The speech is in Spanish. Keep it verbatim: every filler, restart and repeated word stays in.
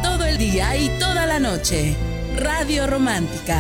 todo el día y toda la noche. Radio Romántica.